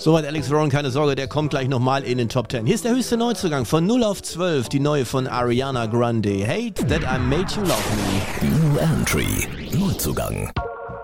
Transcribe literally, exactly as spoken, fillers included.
Soweit Alex Warren, keine Sorge, der kommt gleich nochmal in den Top Ten. Hier ist der höchste Neuzugang von null auf zwölf, die neue von Ariana Grande. Hate That I Made You Love Me. New Entry, Neuzugang.